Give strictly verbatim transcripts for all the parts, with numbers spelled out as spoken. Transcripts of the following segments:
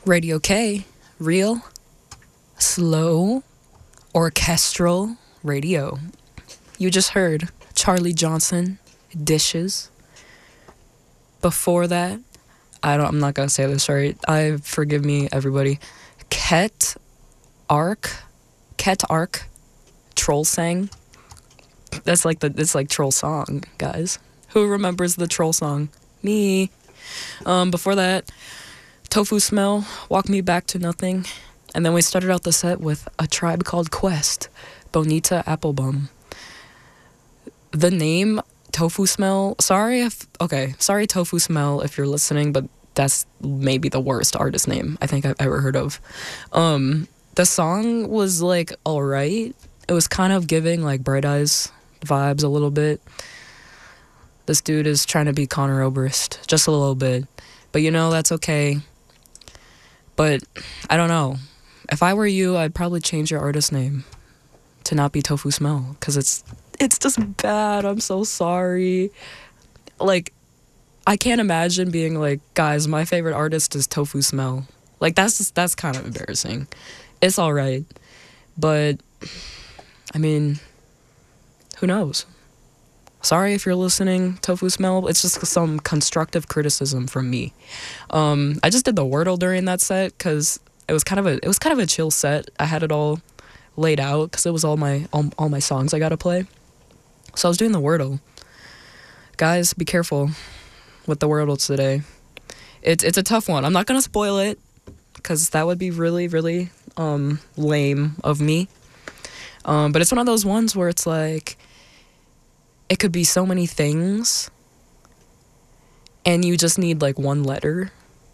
Radio K, real, slow, orchestral radio. You just heard Charlie Johnson, Dishes. Before that, I don't, I'm not gonna say this right. I forgive me, everybody. Ket Arc, Ket Arc, Troll Sang. That's like the, it's like Troll Song, guys. Who remembers the Troll Song? Me. Um, before that, Tofu Smell, Walk Me Back to Nothing. And then we started out the set with A Tribe Called Quest, Bonita Applebum. The name Tofu Smell, sorry if, okay, sorry Tofu Smell if you're listening, but that's maybe the worst artist name I think I've ever heard of. Um, the song was like alright. It was kind of giving like Bright Eyes vibes a little bit. This dude is trying to be Conor Oberst, just a little bit. But you know, that's okay. But I don't know. If I were you, I'd probably change your artist name to not be Tofu Smell, because it's it's just bad. I'm so sorry. Like, I can't imagine being like, guys, my favorite artist is Tofu Smell. Like, that's just, that's kind of embarrassing. It's all right, but I mean, who knows? Sorry if you're listening, Tofu Smell. It's just some constructive criticism from me. Um, I just did the Wordle during that set because it was kind of a it was kind of a chill set. I had it all laid out because it was all my all, all my songs I gotta play. So I was doing the Wordle. Guys, be careful with the Wordle today. It's it's a tough one. I'm not gonna spoil it because that would be really really um, lame of me. Um, but it's one of those ones where it's like, it could be so many things, and you just need like one letter.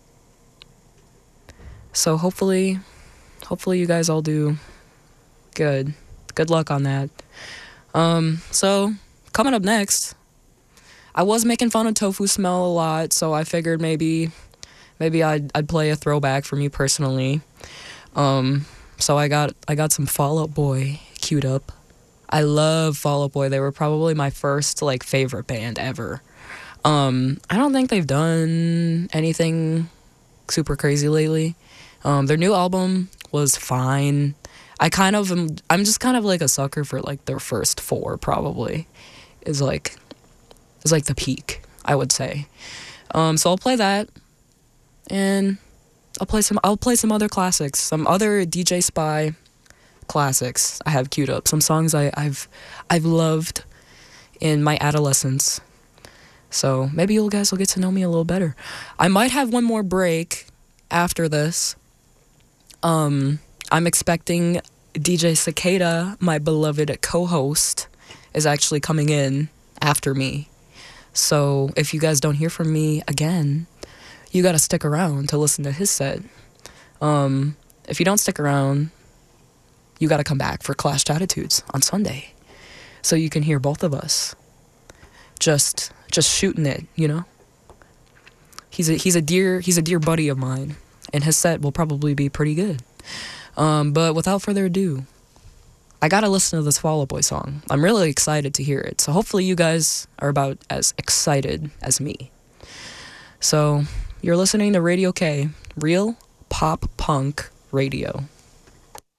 So hopefully, hopefully you guys all do good. Good luck on that. Um, so coming up next, I was making fun of Tofu Smell a lot, so I figured maybe, maybe I'd I'd play a throwback for me personally. Um, so I got I got some Fall Out Boy queued up. I love Fall Out Boy. They were probably my first like favorite band ever. Um, I don't think they've done anything super crazy lately. Um, their new album was fine. I kind of am, I'm just kind of like a sucker for like their first four probably is like is like the peak, I would say. Um, so I'll play that, and I'll play some I'll play some other classics, some other D J Spy classics I have queued up, some songs I, I've I've loved in my adolescence. So maybe you guys will get to know me a little better. I might have one more break after this. Um, I'm expecting D J Cicada, my beloved co-host, is actually coming in after me. So if you guys don't hear from me again, you gotta stick around to listen to his set. Um, if you don't stick around, you gotta come back for Clashed Attitudes on Sunday, so you can hear both of us just just shooting it, you know. He's a he's a dear he's a dear buddy of mine, and his set will probably be pretty good. Um, but without further ado, I gotta listen to this Fall Out Boy song. I'm really excited to hear it, so hopefully you guys are about as excited as me. So you're listening to Radio K, real pop punk radio.